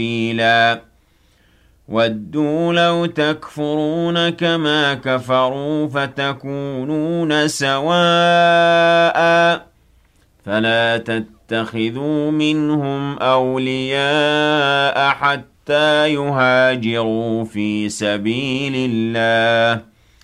سبيلا وَدُّوا لَوْ تَكْفُرُونَ كَمَا كَفَرُوا فَتَكُونُونَ سَوَاءً فَلَا تَتَّخِذُوا مِنْهُمْ أَوْلِيَاءَ حَتَّىٰ يُهَاجِرُوا فِي سَبِيلِ اللَّهِ